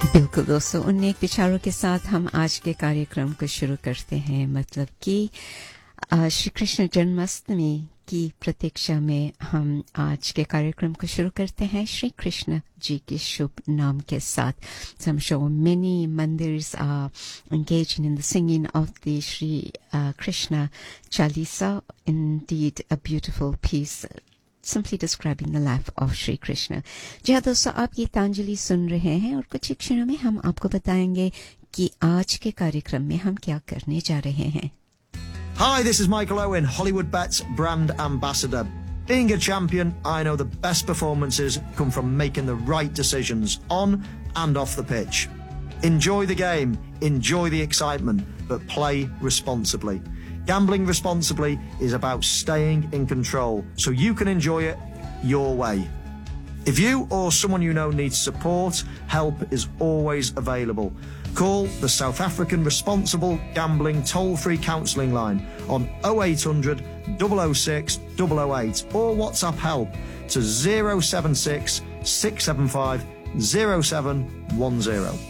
बिल्कुल दोस्तों, उन नेक विचारों के साथ हम आज के कार्यक्रम को शुरू करते हैं। मतलब कि श्री कृष्ण जन्माष्टमी की प्रतीक्षा में हम आज के कार्यक्रम को शुरू करते हैं श्री कृष्ण जी के शुभ नाम के साथ। So I'm sure many mandirs are engaging in the singing of the Shri Krishna Chalisa. Indeed, a beautiful piece simply describing the life of Shri Krishna. जी हाँ दोस्तों, आप गीतांजलि सुन रहे हैं और कुछ ही क्षणों में हम आपको बताएंगे कि आज के कार्यक्रम में हम क्या करने जा रहे हैं। Hi, this is Michael Owen, Hollywood Bets brand ambassador. Being a champion, I know the best performances come from making the right decisions on and off the pitch. Enjoy the game, enjoy the excitement, but play responsibly. Gambling responsibly is about staying in control so you can enjoy it your way. If you or someone you know needs support, help is always available. Call the South African Responsible Gambling Toll-Free Counselling Line on 0800 006 008 or WhatsApp help to 076 675 0710.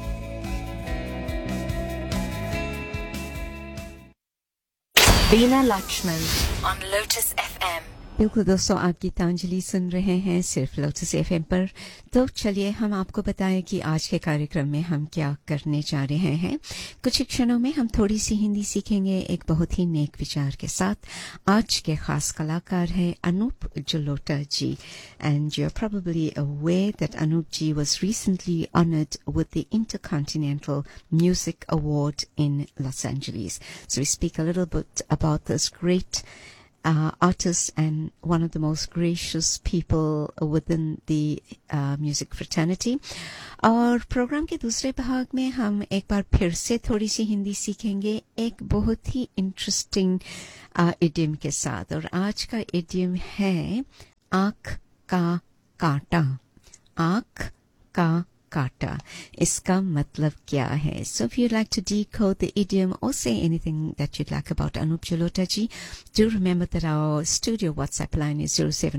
Veena Lakshman on Lotus FM. बिल्कुल दोस्तों, आप गीतांजलि सुन रहे हैं सिर्फ lotus FM पर। तो चलिए हम आपको बताएं कि आज के कार्यक्रम में हम क्या करने जा रहे हैं। कुछ ही क्षणों में हम थोड़ी सी हिंदी सीखेंगे एक बहुत ही नेक विचार के साथ। आज के खास कलाकार हैं अनूप जलोटा जी, and you are probably aware that Anoop ji was recently honoured with the intercontinental music award in Los Angeles. So we speak a little bit about this great artist and one of the most gracious people within the music fraternity. और programme के दूसरे भाग में हम एक बार फिर से थोड़ी सी हिंदी सीखेंगे एक बहुत ही इंटरेस्टिंग इडियम के साथ। और आज का इडियम है आँख का कांटा। आँख का काटा, इसका मतलब क्या है? So if you'd like to decode the idiom or say anything that you'd like about Anup Jalota ji, do remember that our studio WhatsApp line is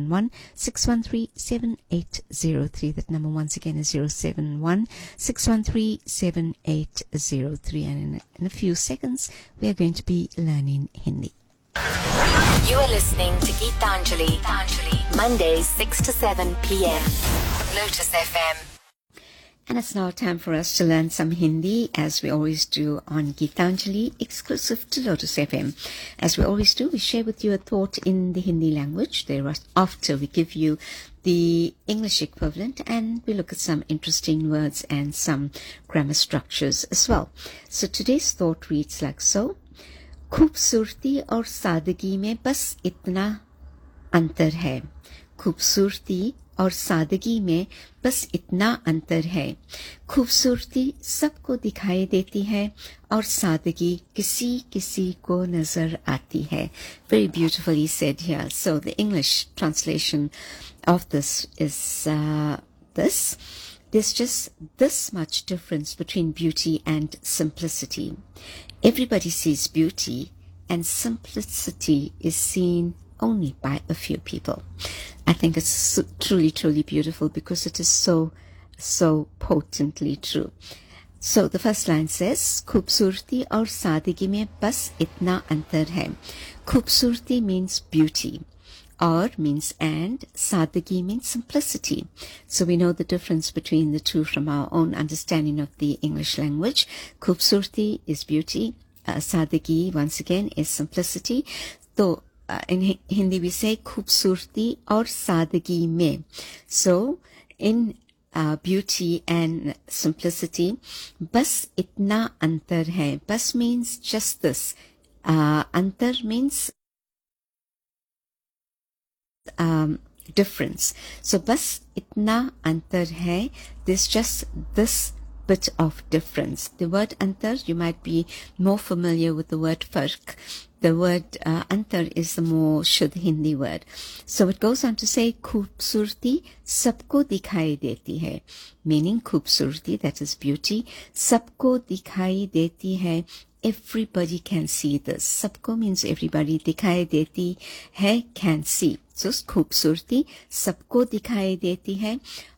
071-613-7803. That number once again is 071-613-7803. And in a few seconds, we are going to be learning Hindi. You are listening to Geetanjali, Mondays 6 to 7 p.m. Lotus FM. And it's now time for us to learn some Hindi, as we always do on Geetanjali, exclusive to Lotus FM. As we always do, we share with you a thought in the Hindi language. Thereafter, we give you the English equivalent, and we look at some interesting words and some grammar structures as well. So today's thought reads like so. खूबसूरती और सादगी में बस इतना अंतर है। खूबसूरती और सादगी में बस इतना अंतर है। खूबसूरती सबको दिखाई देती है और सादगी किसी किसी को नजर आती है। Very beautifully said here. So the English translation of this is this. There's just this much difference between beauty and simplicity. Everybody sees beauty, and simplicity is seen only by a few people. I think it's truly, truly beautiful because it is so, so potently true. So the first line says, खूबसूरती और सादगी में बस इतना अंतर है. खूबसूरती means beauty. Or means and, sadagi means simplicity. So we know the difference between the two from our own understanding of the English language. Khubsurti is beauty. Sadagi, once again, is simplicity. So in Hindi we say khubsurti aur sadagi mein. So in beauty and simplicity, bas itna antar hai. Bas means just this. Antar means difference. So bas itna antar hai, there's just this bit of difference. The word antar, you might be more familiar with the word farq. The word antar is the more Shuddh Hindi word. So it goes on to say, खूबसूरती सबको दिखाई देती है. Meaning खूबसूरती, that is beauty, सबको दिखाई देती है. Everybody can see this. सबको means everybody. दिखाई देती है, can see. So खूबसूरती सबको दिखाई देती है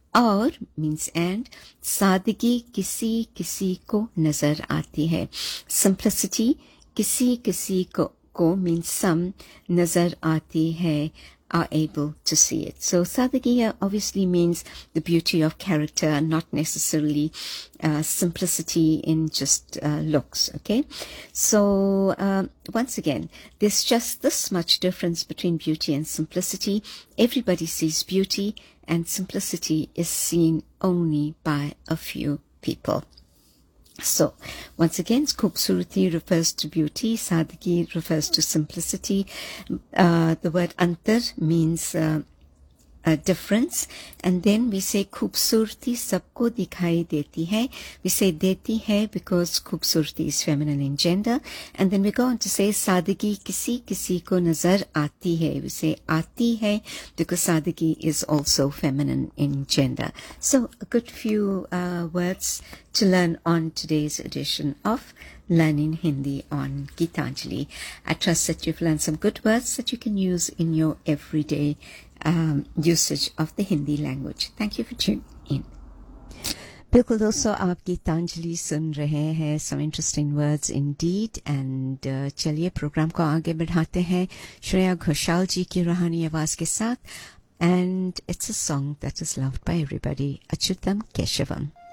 और means and, सादगी किसी किसी को नजर आती है. Simplicity किसी किसी को means some, नजर आती है, are able to see it. So sadagi here obviously means the beauty of character, not necessarily simplicity in just looks. Okay, so once again, there's just this much difference between beauty and simplicity. Everybody sees beauty, and simplicity is seen only by a few people. So, once again, khubsurati refers to beauty, sadagi refers to simplicity. The word antar means a difference, and then we say khubsurati sabko dikhai deti hai. We say deti hai because khubsurati is feminine in gender, and then we go on to say sadagi kisi kisi ko nazar aati hai. We say aati hai because sadagi is also feminine in gender. So a good few words to learn on today's edition of Learning Hindi on Geetanjali. I trust that you've learned some good words that you can use in your everyday usage of the Hindi language. Thank you for tuning in. बिल्कुल दोस्तों, आप गीतांजलि सुन रहे हैं. Some interesting words indeed. And चलिए programme को आगे बढ़ाते हैं श्रेया घोषाल जी की रूहानी आवाज के साथ. And it's a song that is loved by everybody, Achyutam Keshavam.